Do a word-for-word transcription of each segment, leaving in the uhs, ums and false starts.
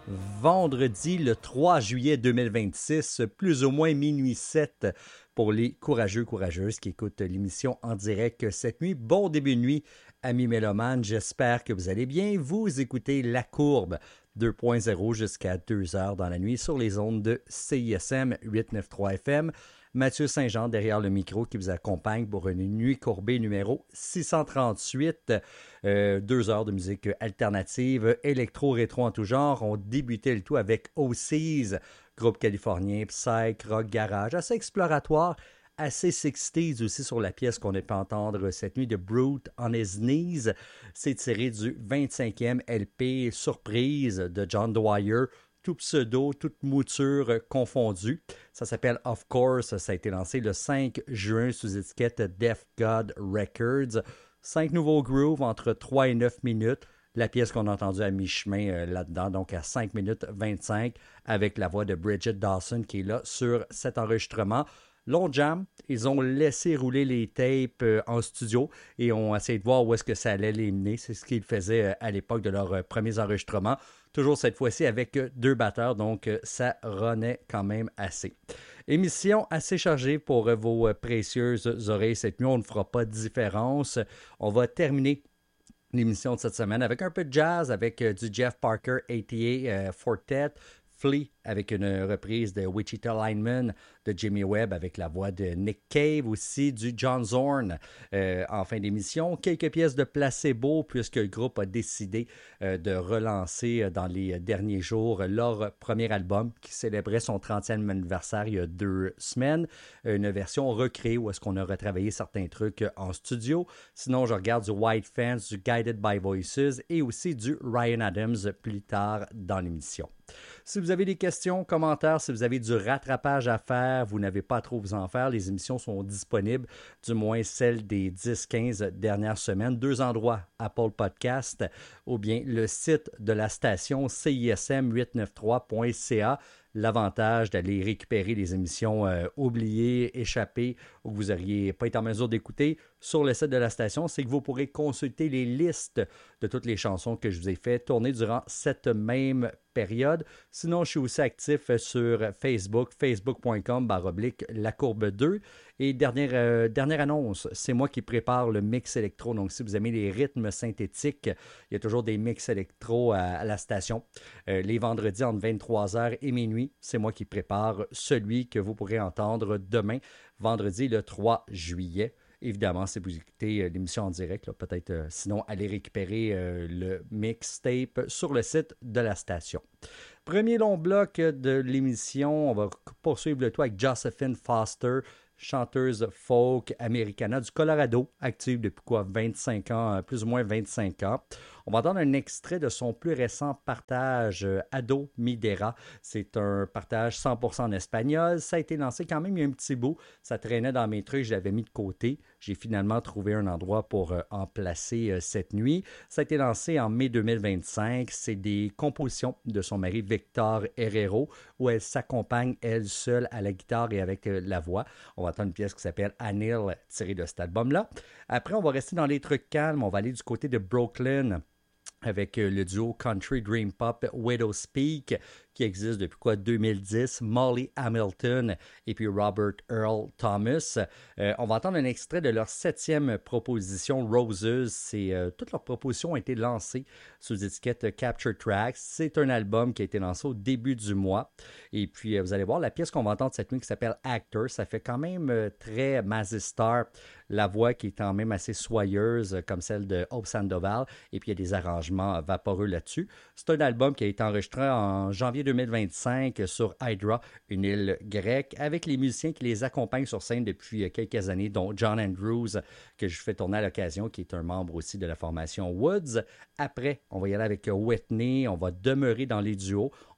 vendredi le trois juillet deux mille vingt-six, plus ou moins minuit sept pour les courageux, courageuses qui écoutent l'émission en direct cette nuit. Bon début de nuit, amis mélomanes, j'espère que vous allez bien. Vous écoutez La Courbe deux point zéro jusqu'à deux heures dans la nuit sur les ondes de C I S M huit cent quatre-vingt-trois F M. Mathieu Saint-Jean derrière le micro qui vous accompagne pour une nuit courbée numéro six cent trente-huit. Euh, deux heures de musique alternative, électro-rétro en tout genre. On débutait le tout avec O C's, groupe californien, psych, rock, garage, assez exploratoire, assez sixties aussi sur la pièce qu'on a pu entendre cette nuit de Brute on His Knees. C'est tiré du vingt-cinquième L P Surprise de John Dwyer, tout pseudo, toute mouture confondue. Ça s'appelle Of Course, ça a été lancé le cinq juin sous étiquette Deaf God Records. Cinq nouveaux grooves entre trois et neuf minutes. La pièce qu'on a entendue à mi-chemin euh, là-dedans, donc à cinq minutes vingt-cinq, avec la voix de Bridget Dawson qui est là sur cet enregistrement. Long jam, ils ont laissé rouler les tapes euh, en studio et ont essayé de voir où est-ce que ça allait les mener. C'est ce qu'ils faisaient euh, à l'époque de leurs euh, premiers enregistrements. Toujours cette fois-ci avec euh, deux batteurs, donc euh, ça renaît quand même assez. Émission assez chargée pour euh, vos euh, précieuses oreilles cette nuit. On ne fera pas de différence. On va terminer l'émission de cette semaine avec un peu de jazz, avec euh, du Jeff Parker A T A euh, Fortet, Flea avec une reprise de Wichita Lineman de Jimmy Webb avec la voix de Nick Cave, aussi du John Zorn euh, en fin d'émission. Quelques pièces de placebo puisque le groupe a décidé euh, de relancer euh, dans les derniers jours leur premier album qui célébrait son trentième anniversaire il y a deux semaines. Une version recréée où est-ce qu'on a retravaillé certains trucs en studio. Sinon, je regarde du White Fans, du Guided by Voices et aussi du Ryan Adams plus tard dans l'émission. Si vous avez des questions, commentaires, si vous avez du rattrapage à faire, vous n'avez pas trop vous en faire, les émissions sont disponibles, du moins celles des dix quinze dernières semaines. Deux endroits, Apple Podcast ou bien le site de la station C I S M huit cent quatre-vingt-trois point C A. L'avantage d'aller récupérer les émissions euh, oubliées, échappées ou que vous n'auriez pas été en mesure d'écouter sur le site de la station, c'est que vous pourrez consulter les listes de toutes les chansons que je vous ai fait tourner durant cette même période. Sinon, je suis aussi actif sur Facebook, facebook point com barre oblique la courbe deux. Et dernière, euh, dernière annonce, c'est moi qui prépare le mix électro. Donc, si vous aimez les rythmes synthétiques, il y a toujours des mix électro à, à la station. Euh, les vendredis entre vingt-trois heures et minuit, c'est moi qui prépare celui que vous pourrez entendre demain, vendredi le trois juillet. Évidemment, si vous écoutez euh, l'émission en direct, là, peut-être euh, sinon aller récupérer euh, le mixtape sur le site de la station. Premier long bloc de l'émission, on va poursuivre le tout avec Josephine Foster, chanteuse folk americana du Colorado, active depuis quoi, vingt-cinq ans, plus ou moins vingt-cinq ans. On va entendre un extrait de son plus récent partage, Ado Midera. C'est un partage cent pour cent en espagnol. Ça a été lancé quand même il y a un petit bout. Ça traînait dans mes trucs, je l'avais mis de côté. J'ai finalement trouvé un endroit pour euh, en placer euh, cette nuit. Ça a été lancé en mai deux mille vingt-cinq. C'est des compositions de son mari Victor Herrero, où elle s'accompagne elle seule à la guitare et avec euh, la voix. On va entendre une pièce qui s'appelle Anil, tirée de cet album-là. Après, on va rester dans les trucs calmes. On va aller du côté de Brooklyn avec le duo Country Dream Pop Widow Speak qui existe depuis quoi deux mille dix, Molly Hamilton et puis Robert Earl Thomas. Euh, on va entendre un extrait de leur septième proposition, Roses. C'est, euh, toutes leurs propositions ont été lancées sous l'étiquette Capture Tracks. C'est un album qui a été lancé au début du mois. Et puis, euh, vous allez voir, la pièce qu'on va entendre cette nuit qui s'appelle Actor, ça fait quand même euh, très Mazzy Star. La voix qui est quand même assez soyeuse, euh, comme celle de Hope Sandoval. Et puis, il y a des arrangements euh, vaporeux là-dessus. C'est un album qui a été enregistré en janvier deux mille vingt-cinq sur Hydra, une île grecque, avec les musiciens qui les accompagnent sur scène depuis quelques années, dont John Andrews, que je fais tourner à l'occasion, qui est un membre aussi de la formation Woods. Après, on va y aller avec Whitney, on va demeurer dans les duos.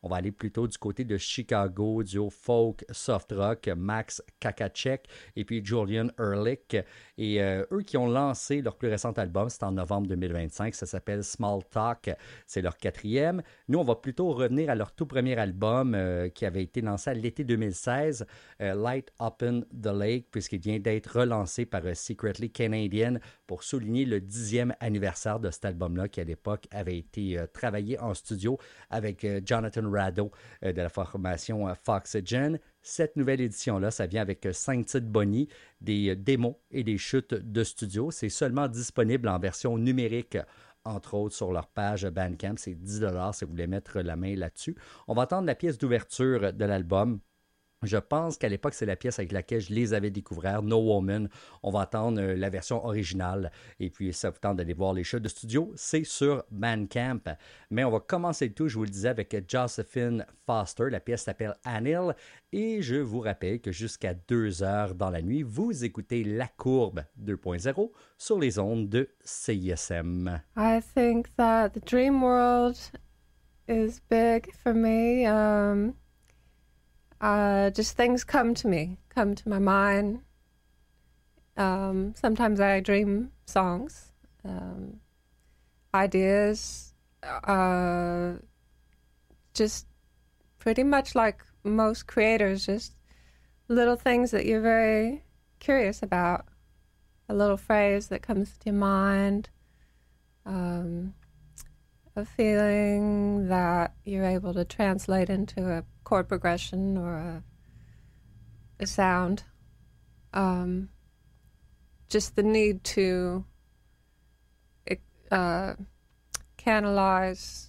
On va aller plutôt du côté de Chicago, duo folk, soft rock, Max Kakacek et puis Julian Ehrlich. Et euh, eux qui ont lancé leur plus récent album, c'est en novembre deux mille vingt-cinq, ça s'appelle Small Talk, c'est leur quatrième. Nous, on va plutôt revenir à leur tout premier album euh, qui avait été lancé à l'été deux mille seize, euh, Light Up in the Lake, puisqu'il vient d'être relancé par euh, Secretly Canadian pour souligner le dixième anniversaire de cet album-là qui, à l'époque, avait été euh, travaillé en studio avec euh, Jonathan Rado euh, de la formation euh, Foxygen. Cette nouvelle édition-là, ça vient avec cinq titres bonus, des euh, démos et des chutes de studio. C'est seulement disponible en version numérique, entre autres sur leur page Bandcamp. C'est dix dollars si vous voulez mettre la main là-dessus. On va entendre la pièce d'ouverture de l'album. Je pense qu'à l'époque, c'est la pièce avec laquelle je les avais découverts, No Woman. On va entendre euh, la version originale. Et puis, ça vous tente d'aller voir les chutes de studio, c'est sur Bandcamp. Mais on va commencer le tout, je vous le disais, avec Josephine Foster. La pièce s'appelle Anil. Et je vous rappelle que jusqu'à deux heures dans la nuit, vous écoutez La Courbe deux point zéro sur les ondes de C I S M. I think that the dream world is big for me. Um... Uh, just things come to me, come to my mind. Um, sometimes I dream songs, um, ideas, uh, just pretty much like most creators, just little things that you're very curious about, a little phrase that comes to your mind, um, a feeling that you're able to translate into a chord progression or a, a sound. Um, just the need to uh, canalize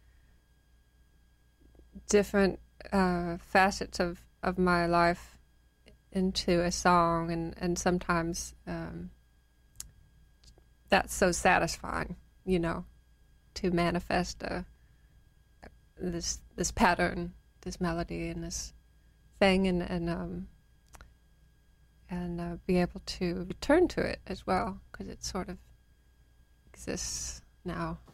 different uh, facets of, of my life into a song, and, and sometimes um, that's so satisfying, you know, to manifest a, this this pattern, this melody, and this thing, and and um, and uh, be able to return to it as well, because it sort of exists now.